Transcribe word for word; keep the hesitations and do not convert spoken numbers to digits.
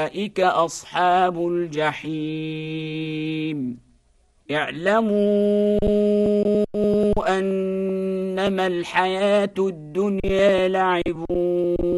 أولئك أصحاب الجحيم اعلموا أنما الحياة الدنيا لعب